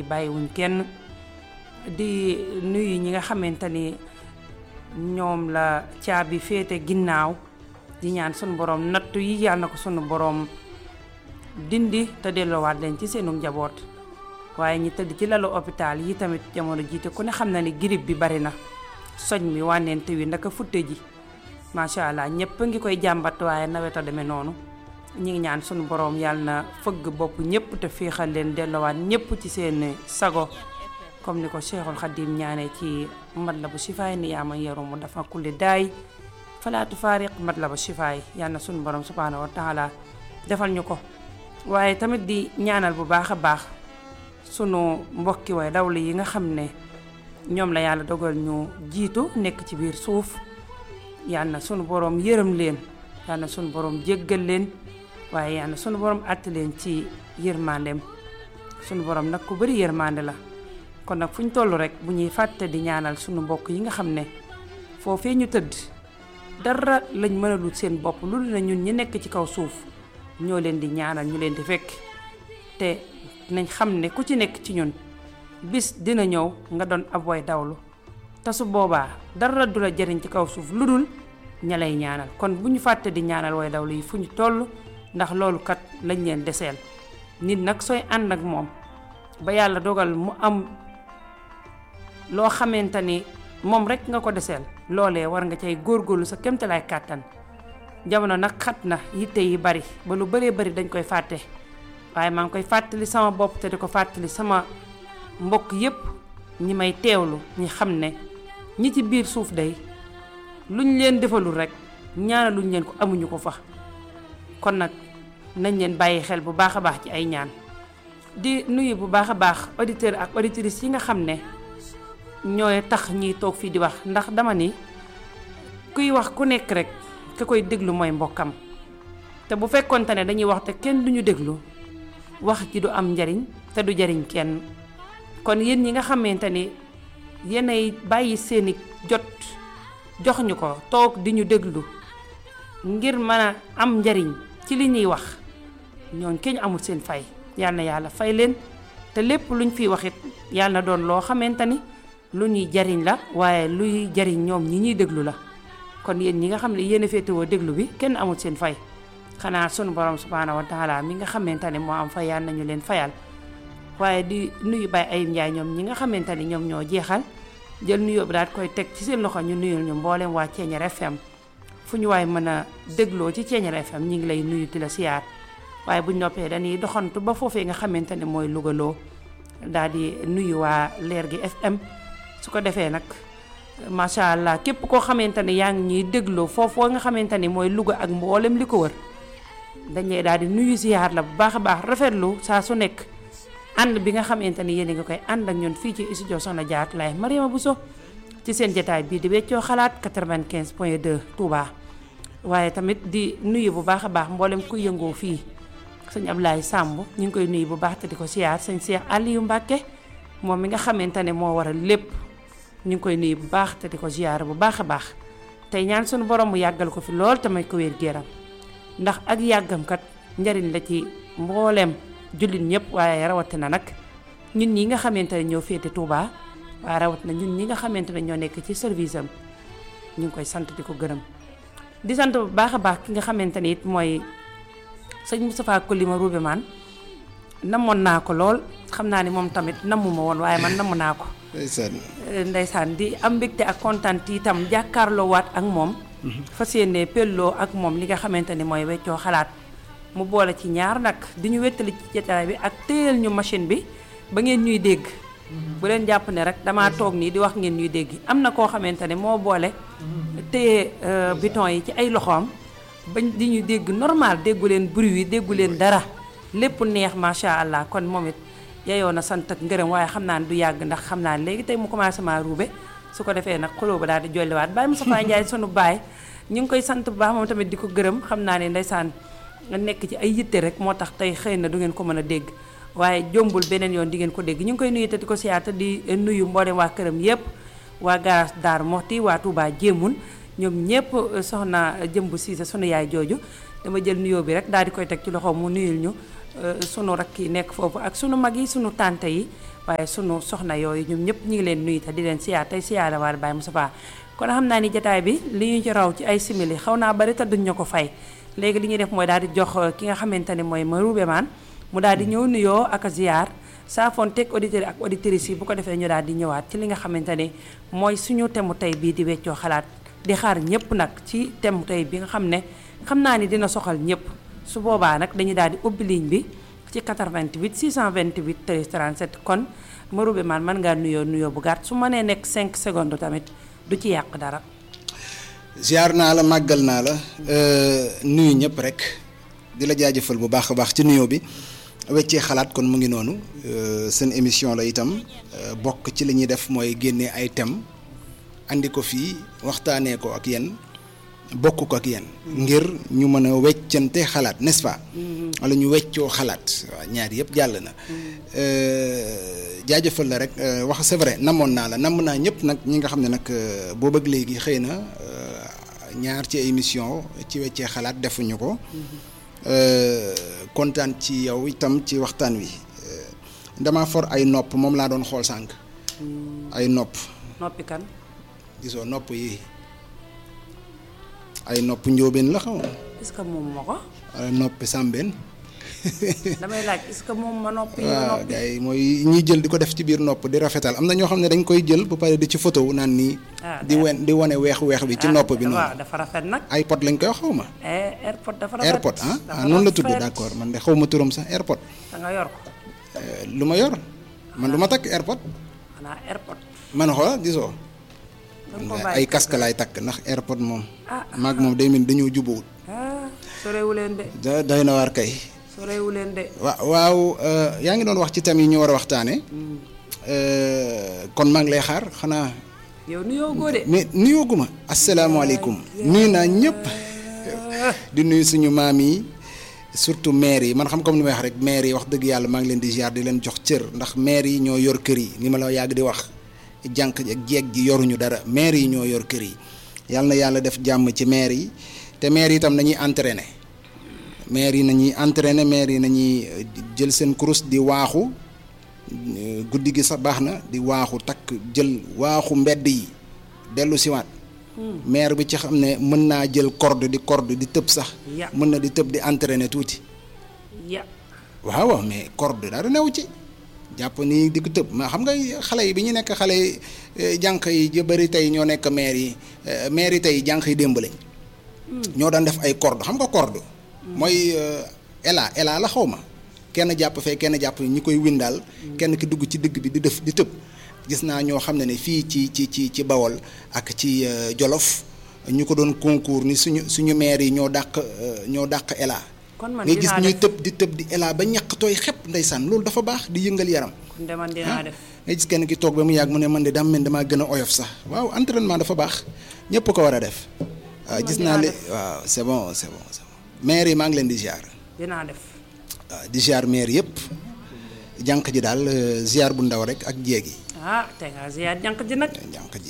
bàyyiwuñ kenn di nuyu ñi nga xamante ni ñoom la caabi féete ginnaaw di ñaan sunu borom nattu yi yàlla na ko sunu borom dindi te delloowaat leen ci seenu njaboot waaye ñi tëdd ci lalu hôpital yi tamit jamono jiite ku ne xam na ni grippe bi bari na soñ mi wànneente wi ndaka futte ji macha allah ñëpp ngi koy jàmbat waaye nawet a demee noonu ñi ngi ñaan sunu borom yàlla na fëgg bopp ñëpp te féexal leen delloowaat ñëpp ci seen sago comme ni ko Cheikhul Khadim ñaanee ci matlabu shifaay ni yaa man yarumu dafa kulli daay falaatu faariq matlabu shifaay yàlla na sunu borom subhanahu wa taala defal ñu ko waaye tamit di ñaanal bu baax a baax sunu mbokki way dawli yi nga xam ne ñoom la yàlla dogal ñu jiitu nekk ci biir suuf yàlla na sunu borom yërëm leen yàlla na sunu borom jéggal leen waaye yàlla na sunu borom àtte leen ci yërmandem sunu borom nag ku bari yërmande la kon nag fu ñu toll rek bu ñuy fàtte di ñaanal sunu mbokk yi nga xam ne foofee ñu tëdd dara lañ mënalul seen bopp lu ne ñun ñi nekk ci kaw suuf ñoo leen di ñaanal ñu leen di fekk te nañ xam ne ku ci nekk ci ñun bis dina ñëw nga doon ab way dawlu te su boobaa dara du la jëriñ ci kaw suuf lu dul ña lay ñaanal kon bu ñu fàtte di ñaanal way dawlu yi fu ñu toll ndax loolu kat lañ leen deseel nit nag sooy ànd ak moom ba yàlla dogal mu am loo xamante ni moom rek nga ko deseel loolee war nga cay góorgóorlu sa kéemtalaay kàttan jamono nag xat na yitte yi bari ba lu bëree bari dañ koy fàtte waaye maa ngi koy fàttali sama bopp te di ko fàttali sama mbokk yépp ñi may teewlu ñi xam ne ñi ci biir suuf day luñ leen defalul rek ñaana luñ leen ko amuñu ko fa kon nag nañ leen bàyyi xel bu baax a baax ci ay ñaan di nuyu bu baax a baax auditeur ak auditrice yi nga xam ne ñooy tax ñiy toog fii di wax ndax dama ni kuy wax ku nekk rek ka koy déglu mooy mbokkam te bu fekkonte ne dañuy wax te kenn duñu déglu wax ji du am njariñ te du jariñ kenn kon yéen ñi nga xamante ni yéenay bàyyi seeni jot jox ñu ko toog di ñu déglu ngir mën a am njariñ ci li ñuy wax ñooñ kenn amul seen fay yal na yàlla fay leen te lépp luñ fiy waxit yàlla na doon loo xamante ni lu ñuy jariñ la waaye luy jariñ ñoom ñi ñuy déglu la kon yéen ñi nga xam ne yéen a féetewoo déglu bi kenn amul seen fay xanaa sunu borom subhanahu wa taala mi nga xamante ne moo am fay yal nañu leen fayal waaye di nuyu Baye Ayib Ndiaye ñoom ñi nga xamante ni ñoom ñoo jeexal jël nuyoo bi daal koy teg ci seen loxo ñu nuyul ñu mboolem waa Thiéniere FM fu ñu waay mën a dégloo ci Thiéniere FM ñi ngi lay nuyu di la siyaar waaye buñ noppee dañuy doxantu ba foofee nga xamante ne mooy lugaloo daal di nuyu waa leer gi FM su ko defee nag macha allah képp koo xamante ne yaa ngi ñuy dégloo foofoo nga xamante ni mooy Louga ak mboolem li ko wër dañuy daal di nuyu siyaar la bu baax a baax rafetlu saa su nekk ànd bi nga xamante ni yéen a ngi koy ànd ak ñun fii ci studio Soxna Jaaratullaay Mariama Bousso ci seen jotaay bii di Weccoo Xalaat 95.2 Touba waaye tamit di nuyu bu baax a baax mboolem kuy yëngoo fii sëñ Ablaye Samb ñu ngi koy nuyu bu baax te di ko siyaar sëñ Cheikh Aliou Mbacke moom mi nga xamante ne moo waral lépp ñu ngi koy nuyu bu baax te di ko siyaar bu baax a baax tey ñaan sunu borom mu yàggal ko fi lool te may ko wér géeram ndax ak yàggam kat njariñ la ci mbooleem jullit ñëpp waaye rawatina nag ñun ñi nga xamante ne ñoo féete Touba waaye rawatina ñun ñi nga xamante ne ñoo nekk ci service am ñu ngi koy sant di ko gërëm di sant bu baax a baax ki nga xamante ne it mooy sëñ Moustapha Kolima Roubeman namoon naa ko lool xam naa ni moom tamit namuma woon waaye man namu naa ko ndeysaan di am mbégte ak kontaan itam jàkkaarloo waat ak moom fas yéene pelloo ak moom li nga xamante ni mooy Weccoo Xalaat mu boole ci ñaar nag di ñu wettali ci jotaay bi ak téyel ñu machine bi ba ngeen ñuy dégg bu leen jàpp ne rek damaa toog nii di wax ngeen ñuy dégg am na koo xamante ne moo boole téye bouton yi ci ay loxoom bañ di ñu dégg normal déggu leen bruit yi déggu leen dara lépp neex macha allah kon moom it yeyoo na sant ak ngërëm waaye xam naa ne du yàgg ndax xam naa ne léegi tey mu commencé maa ruube su ko defee nag xuloo ba daal di jolliwaat Baye Moustapha Ndiaye sunu baay ñu ngi koy sant bu baax moom tamit di ko gërëm xam naa ne ndeysaan nga nekk ci ay yitte rek moo tax tey xëy na du ngeen ko mën a dégg waaye jombul beneen yoon di ngeen ko dégg ñu ngi koy nuyu te di ko siyaata di nuyu mboolem waa këram yépp waa garage Daar Moxti waa Touba Jéemun ñoom ñëpp soxna Jëmbu Siise sunu yaay jooju dama jël nuyoo bi rek daal di koy teg ci loxo mu nuyul ñu sunu rakk yi nekk foofu ak sunu mag yi sunu tante yi waaye sunu soxna yooyu ñoom ñëpp ñu ngi leen nuyu te di leen siyaar tey siyaare waale Baye Moustapha kon xam naa ni jotaay bi li ñu ci raw ci ay simili xaw naa bari te duñ ñu ko fay léegi li ñuy def mooy daal di jox ki nga xamante ni mooy Maroubé Man mu daal di ñëw nuyoo ak a ziar saafoon teg auditeurs ak auditrices yi bu ko defee ñu daal di ñëwaat ci li nga xamante ni mooy suñu temu tey bii di weccoo xalaat di xaar ñëpp nag ci temu tey bi nga xam ne xam naa ni dina soxal ñëpp su boobaa nag dañuy daal di ubbi ligne bi ci 88 628 13 37 kon Maroubé Man mën ngaa nuyoo bu gàtt su ma nee nekk 5 secondes tamit du ci yàq dara. ziar naa la màggal naa la nuyu ñëpp rek di la jaajëfal bu baax a baax ci nuyoo bi weccee xalaat kon mu ngi noonu seen émission la itam bokk ci li ñuy def mooy génnee ay thèmes andi ko fii waxtaanee ko ak yéen bokk ko ak yéen ngir ñu mën a weccante xalaat n'est-ce pas wala ñu weccoo xalaat waaw ñaari yëpp jàll na jaajëfal la rek wax c'est vrai namoon naa la namm naa ñëpp nag ñi nga xam ne nag boo bëgg léegi xëy na ñaar ci émission ci weccee xalaat defuñu ko kontaan ci yow itam ci waxtaan wi dama for ay nopp moom laa doon xool sànq ay noppi kan gisoo nopp yi ay nopp njóobeen la xaw est-ce que moom ma ko noppi sàmbeen damay laaj est-ce que moom ma noppi waaw gars yi mooy ñiy jël di ko def ci biir nopp di rafetal am na ñoo xam ne dañ koy jël ba pare di ci photo wu naan nii di wane weex bi ci nopp bi noonu waaw dafa rafet nag iPod lañ koy xaw ma airpod dafa rafet airpod noonu la tudd d'accord man de xaw ma turam sax airpod da nga yor ko lu ma yor man du ma takk airpod xanaa airpod man xoolal gisoo ay casque laay takk ndax airpod moom maag moom day mel dañoo jubawut sorewu leen de doy na waar kay sorewu leen de waaw yaa ngi doon wax ci thème yi ñu war a waxtaane kon maa ngi lay xaar xanaa yow nuyoo goo de mais nuyoogu ma asalaamaaleykum nuyu naa ñëpp di nuyu suñu maam yi surtout maire yi man xam comme ni may wax rek maire yi wax dëgg yàlla maa ngi leen di ziar di leen jox cër ndax maire yi ñoo yor kër yi ni ma la yàgg di wax jànq ak jeeg ji yoruñu dara maire yi ñoo yor kër yi yàlla na yàlla def jàmm ci maire yi te maire yi itam nañuy entraîner maire yi nañuy jël seen kurus di waaxu guddi gi sax baax na di waaxu takk jël waaxu mbedd yi dellu siwaat maire bi ci xam ne mën naa jël corde di tëb sax mën na di tëb di entraîner tuuti waaw mais corde dara new ci jàpp nii di ko tëb ma xam nga xale yi bi ñu nekk xale yi jànq yi ju bëri tey ñoo nekk maire yi tey jànq yi démb lañ ñoo daan def ay corde xam nga corde mooy ela la xaw ma kenn jàpp fee kenn jàpp ñi koy windaal kenn ki dugg ci digg bi di def di tëb gis naa ñoo xam ne fii ci Bawol ak ci Jolof ñu ko doon concours ni suñu maire yi ñoo dàq ela nga gis ñuy tëb di ela ba ñàkk tooy xepp ndeysaan loolu dafa baax di yëngal yaram nga gis kenn ki toog ba mu yàgg mu ne man de damaa gën a oyof sax waaw entraînement dafa baax ñëpp ko war a def waaw gis naa li waaw c'est bon maire yi maa ngi leen di ziar dinaa def waaw di ziar maire yëpp jànq ji daal ziar bu ndaw rek ak jéegi te nga ziar jànq ji nag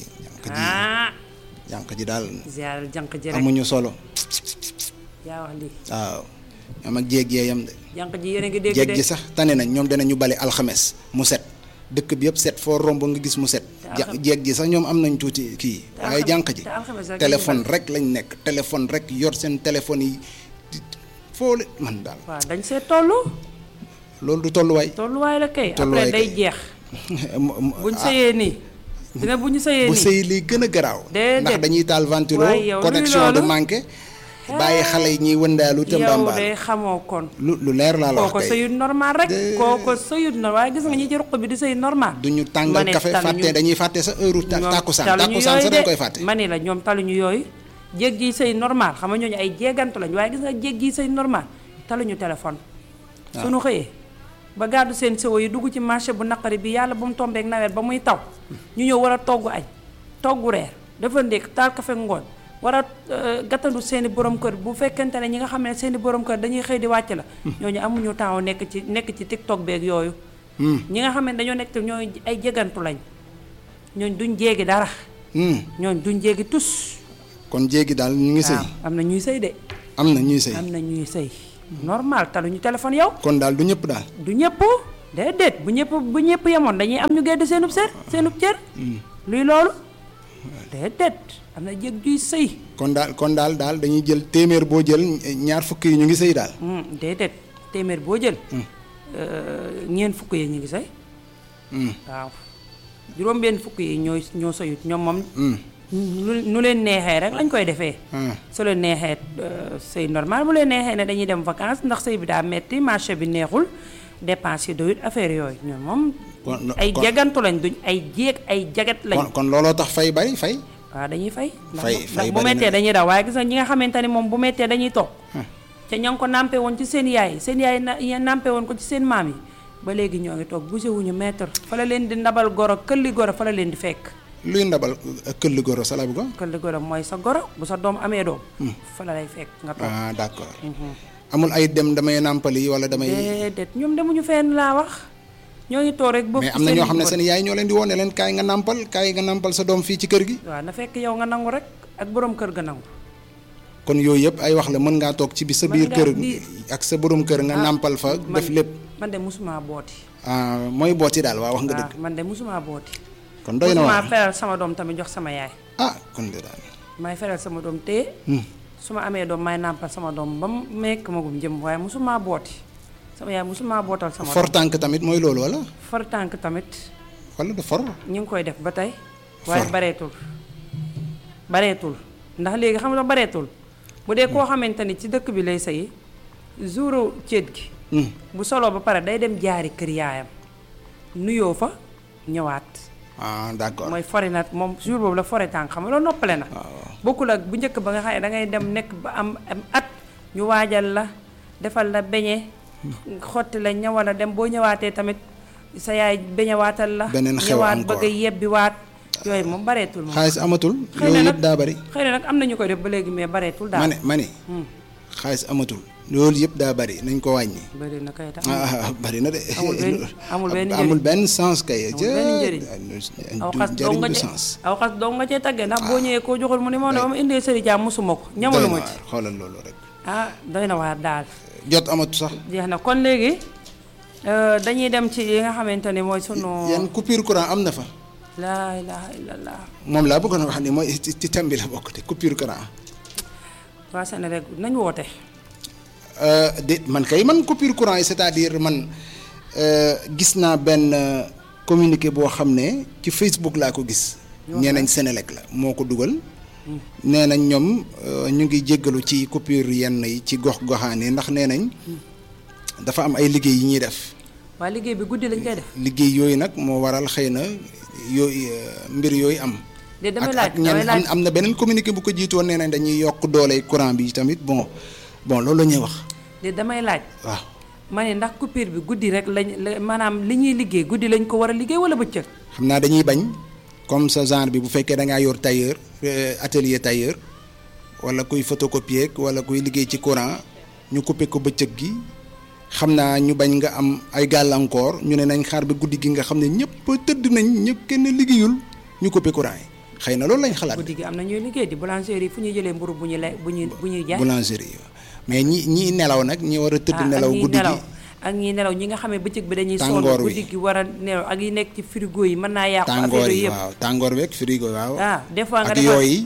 jànq ji daal ziar jànq ji rek amuñu solo yaa wax lii waaw ñoom ak jéeg yeeyam de jànq ji yéen a ngi dégg jéeg ji sax tane nañ ñoom danañu bale alxames mu set dëkk bi yëpp set foo romb nga gis mu set jéeg ji sax ñoom am nañ tuuti kii waaye jànq ji téléphone rek lañ nekk téléphone rek yor seen téléphone yi foo le man daal waaw dañ see toll loolu du tolluwaay la kay après day jeex buñ sëyee nii dina bu ñu sëyee nii bu sëy lii gën a garaaw ndax dañuy taal ventilo connexion du manqué bàyyi xale yi ñuy wëndaalu te mbambaal yow de xamoo kon lu leer laa la wax kooko sëyut normal rek kooko sëyut normal waaye gis nga ñi ci ruq bi di sëy normal duñu tàngal café fàtte dañuy fàtte sa heure tàkkusaan sax dañ koy fàtte ma ni la ñoom taluñu yooyu jéeg ji sëy normal xam nga ñooñu ay jéegantu lañ waaye gis nga jéeg ji sëy normal taluñu téléphone suñu xëyee ba gàddu seen sëwo yi dugg ci marché bu naqari bi yàlla bu mu tombeek nawet ba muy taw ñu ñëw war a togg añ togg reer dafa ndékk taal kafe ngoon war a gàttandu seeni borom kër bu fekkente ne ñi nga xam ne seeni borom kër dañuy xëy di wàcc la ñooñu amuñu temps nekk ci TikTok beeg yooyu ñi nga xam ne dañoo nekk ñooy ay jégantu lañ ñooñ duñ jéegi dara ñooñ duñ jéegi tus kon jéegi daal ñu ngi sëy am na ñuy sëy de am na ñuy sëy normal taluñu téléphone yow kon daal du ñëpp daal du ñëpp déedéet bu ñëpp yemoon dañuy am ñu gedd seenub cër luy loolu déedéet am na jég juy sëy kon daal dañuy jël téeméer boo jël ñaar fukk yi ñu ngi sëy daal déedéet téeméer boo jël ñeent fukk yi ñu ngi sëy waaw juróom benn fukk yi ñoo sëyut ñoom moom nu leen neexee rek lañ koy defee su leen neexee sëy normal bu leen neexee ne dañuy dem vacances ndax sëy bi daa metti marché bi neexul dépense yi doyut affaire yooyu ñoom moom ay jagantu lañ duñ ay jéeg ay jagat lañ kon looloo tax fay bari fay waaw dañuy fay fay bu mettee dañuy daw waaye gis nga ñi nga xamante ni moom bu mettee dañuy toog ca ña ngi ko nàmpe woon ci seen yaay nàmpe woon ko ci seen maam yi ba léegi ñoo ngi toog bougé wuñu mètre fa la leen di ndabal goro këlli goro fa la leen di fekk luy ndabal këlli goro salabu ko këlli goro mooy sa goro bu sa doom amee doom fa la lay fekk nga toog d'accord amul ay dem damay nàmpali wala damay déedéet ñoom demuñu fenn laa wax ñoo ngi toog rek bokk mais am na ñoo xam ne seen yaay ñoo leen di woone leen kaay nga nàmpal sa doom fii ci kër gi waaw na fekk yow nga nangu rek ak borom kër ga nangu kon yooyu yëpp ay wax la mën ngaa toog ci bi sa biir kër ak sa borom kër nga nàmpal fa def lépp man de musuma booti mooy booti daal waaw wax nga dëgg man de musuma booti kon doy na musuma feral sama doom tamit jox sama yaay kon de daal may feral sama doom téye su ma amee doom may nàmpal sama doom ba mu mekk magum jëm waaye musuma booti sama yaay musuma bootal sama for tànk tamit mooy loolu wala for tànk tamit wala du for ñu ngi koy def ba tey waaye bareetul ndax léegi xam nga bareetul bu dee koo xamante ni ci dëkk bi lay sëyi jouru céet gi bu soloo ba pare day dem jaari kër yaayam nuyoo fa ñëwaat d'accord mooy fori na moom jour boobu la fori tànk xam nga loolu noppale na bokkul ak bu njëkk ba nga xam ne dangay dem nekk ba am at ñu waajal la defal la beñe xotti la ñëwal la dem boo ñëwaatee tamit sa yaay beñewaatal la beneen xew ñëwaat encore bëgg a yebbi waat yooyu moom bareetul moom xaalis amatul loolu yëpp daa bari xëy na nag am na ñu koy def ba léegi mais bareetul daal ma ne xaalis amatul loolu yëpp daa bari nañ ko wàññi bari na kay bari na de amul benn sens kay njëriñ sens aw xas doo nga cee tàggee ndax boo ñëwee koo joxul mu ne moom ne ba mu indee sëri jaam mosuma ko ñamalu ma ci xoolal loolu rek doy na waar daal jot amatu sax jeex na kon léegi dañuy dem ci yi nga xamante ni mooy sunu yan coupure courant am na fa laa ilaha illallah moom laa bëggoon a wax ni mooy ci thème bi la bokk te coupure courant waa Sénégal nañ woote man coupure courant yi c'est-à-dire man gis naa benn communiqué boo xam ne ci Facebook laa ko gis nee nañ Sénélec la moo ko dugal nee nañ ñoom ñu ngi jéggalu ci coupure yenn yi ci gox-goxaan yi ndax nee nañ dafa am ay liggéey yi ñuy def waa liggéey bi guddi lañ koy def liggéey yooyu nag moo waral xëy na yooyu mbir yooyu am ak ñenn am na beneen communiqué bu ko jiitoon nee nañ dañuy yokk dooley courant bi tamit bon loolu la ñuy wax de damay laaj waaw ma ne ndax coupure bi guddi rek lañ maanaam li ñuy liggéey guddi lañ ko war a liggéey wala bëccëg xam naa dañuy bañ comme sa genre bi bu fekkee da ngaa yor tailleur atelier tailleur wala kuy photocopier wala kuy liggéey ci courant ñu coupé ko bëccëg gi xam naa ñu bañ nga am ay gàllankoor ñu ne nañ xaar ba guddi gi nga xam ne ñëpp tëdd nañ ñëpp kenn liggéeyul ñu coupé courant yi xëy na loolu lañ xalaat. guddi gi am na ñuy liggéey di boulangerie yi fu ñuy jëlee mburu bu ñuy jaay. boulangerie yi mais ñi nelaw nag ñi war a tëdd nelaw guddi gi ak ñi nelaw ñi nga xam ne bëccëg bi dañuy sonn guddi gi war a nelaw ak yi nekk ci frigo yi mën naa yàqu affaire yëpp waaw tàngoor beeg frigo waaw des fois nga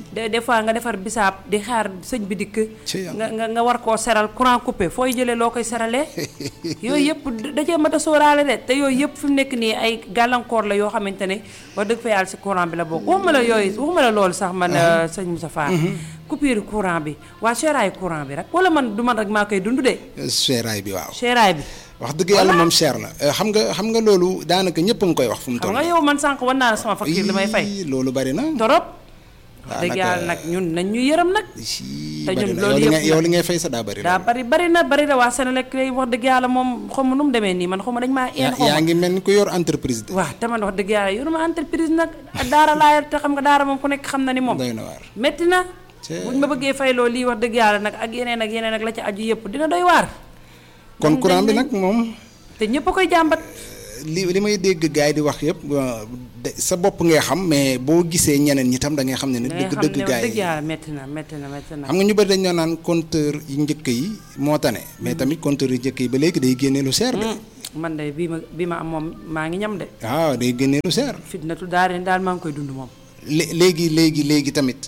defar bisaab di xaar sëñ bi dikk nga war koo seral courant coupé fooy jëlee loo koy seralee yooyu yëpp da cee mat a sóoraale de te yooyu yëpp fi mu nekk nii ay gàllankoor la yoo xamante ne wax dëgg fa yàlla si courant bi la bokk waxuma la loolu sax man sëñ Moussa Fall coupure courant bi waa seeraay courant bi rek wala man du man rek maa koy dund de seeraay bi waaw seeraay bi wax dëgg yàlla moom cher la xam nga loolu daanaka ñëpp a ngi koy wax fu mu toll xam nga yow man sànq wan naa la sama facture li may fay loolu bari na torop wax dëgg yàlla nag ñun nañ ñu yërëm nag te ñun loolu yëpp yow li ngay fay sa daa bari bari na waa Sénélec lay wax dëgg yàlla moom xaw ma nu mu demee nii man xaw ma dañ maa yaa ngi mel ni ku yor entreprise de waaw te man wax dëgg yàlla yoruma entreprise nag daara laa yor te xam nga daara moom ku nekk xam na ni moom doy na waar métti na buñ ma bëggee fay loolu lii wax dëgg yàlla nag ak yeneen ak la ci aju yëpp dina doy waar kon courant bi nag moom te ñëpp a koy jàmbat li may dégg gars yi di wax yëpp sa bopp ngay xam mais boo gisee ñeneen ñi tam da ngay xam ne dëgg gars yi métti na xam nga ñu bëri dañoo naan compteur yi njëkk yi moo tane mais tamit compteur yi njëkk yi ba léegi day génne lu seer de man de bi ma am moom maa ngi ñam de. waaw day génnee lu seer. fitnatu daal maa ngi koy dund moom. léegi tamit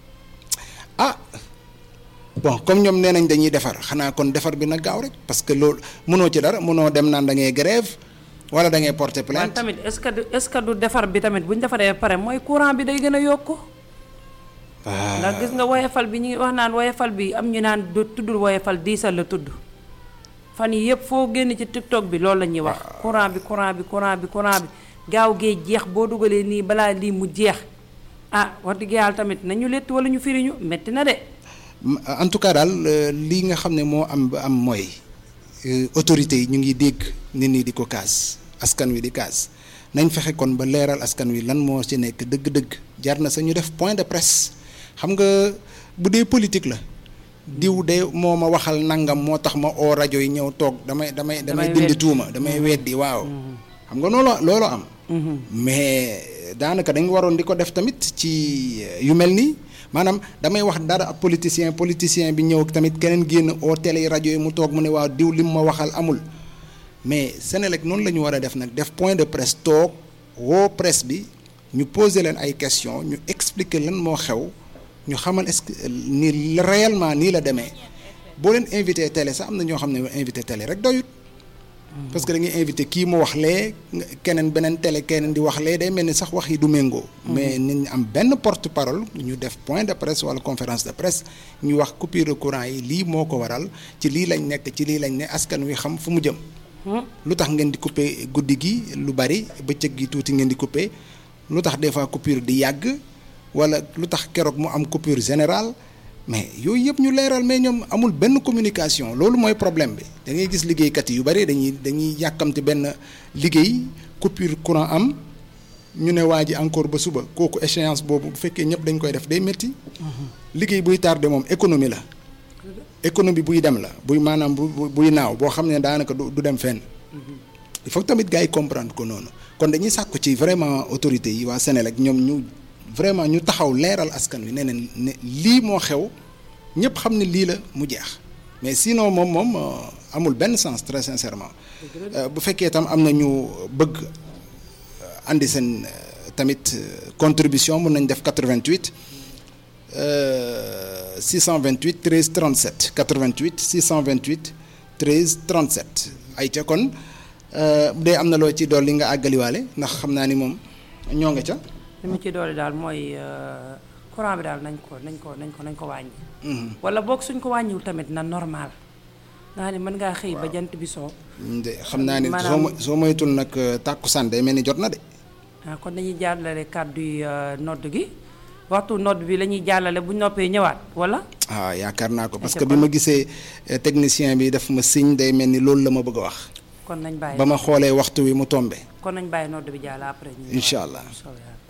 bon comme ñoom nee nañ dañuy defar xanaa kon defar bi na gaaw rek parce que loolu mënoo ci dara mënoo dem naan da ngay grève wala da ngay porter plainte. tamit est-ce que du defar bi tamit bu ñu defaree ba pare mooy courant bi day gën a yokku. ndax gis nga woyefal bi ñu ngi wax naan woyefal bi am ñu naan du tuddul woyefal diisal la tudd fan yi yëpp foo génn ci TikTok bi loolu la ñuy wax. courant bi gaaw gee jeex boo dugalee nii balaa lii mu jeex wax dëgg yàlla tamit nañu lett wala ñu firiñu metti na de. en tout cas daal lii nga xam ne moo am mooy autorités yi ñu ngi dégg nit ñi di ko kaas askan wi di kaas nañ fexe kon ba leeral askan wi lan moo ci nekk dëgg-dëgg jar na sa ñu def point de presse xam nga bu dee politique la diw de moo ma waxal nangam moo tax ma oo rajo yi ñëw toog damay dindi tuuma damay weddi waaw xam nga loolu am mais daanaka dañ waroon di ko def tamit ci yu mel nii maanaam damay wax dara ab politicien bi ñëw tamit keneen génn oo télé rajo yi mu toog mu ne waaw diw lim ma waxal amul mais Senelec noonu la ñu war a def nag def point de presse toog woo presse bi ñu poser leen ay questions ñu expliquer lan moo xew ñu xamal est-ce que ni réellement nii la demee boo leen invité télé sax am na ñoo xam ne invité télé rek doyut parce que da ngay invité kii mu wax lee keneen beneen télé keneen di wax lee day mel ni sax wax yi du méngoo. mais nit ñi am benn porte parole ñu def point de presse wala conférence de presse ñu wax coupure de courant yi lii moo ko waral ci lii lañ nekk ci lii lañ ne askan wi xam fu mu jëm. lu tax ngeen di couper guddi gi lu bari bëccëg gi tuuti ngeen di couper lu tax des fois coupure di yàgg wala lu tax keroog mu am coupure générale. mais yooyu yëpp ñu leeral mais ñoom amul benn communication loolu mooy problème bi da ngay gis liggéeykat yi yu bari dañuy yàkkamti benn liggéey coupure courant am ñu ne waa ji encore ba suba kooku échéance boobu bu fekkee ñëpp dañ koy def day métti. liggéey buy tardé moom économie la. économie buy dem la buy maanaam buy naaw boo xam ne daanaka du dem fenn. il faut tamit gars yi comprendre ko noonu kon dañuy sàkku ci vraiment autorités yi waa Senelec ñoom ñu. vraiment ñu taxaw leeral askan wi ne lii moo xew ñëpp xam ne lii la mu jeex mais sinon moom amul benn sens très sincèrement bu fekkee tam am na ñu bëgg andi seen tamit contribution mën nañ def 88 628 13 37 88 628 13 37 ay ca kon bu dee am na loo ci dolli nga àggaliwaale ndax xam naa ni moom ñoo nga ca. li mu ci doole daal mooy courant bi daal nañ ko wàññi. wala boog suñ ko wàññiwul tamit na normal naa ne mën ngaa xëy ba jant bi soo. de xam naa ni soo moytul nag tàkkusaan day mel ni jot na de. kon dañuy jàllale kàddu yi nodd gi waxtu nodd bi la ñuy jàllale bu noppee ñëwaat wala. yaakaar naa ko parce que bi ma gisee technicien bi daf ma signe day mel ni loolu la ma bëgg a wax. kon nañ bàyyi ba ma xoolee waxtu wi mu tombé. kon nañ bàyyi nodd bi jàll après. incha allah.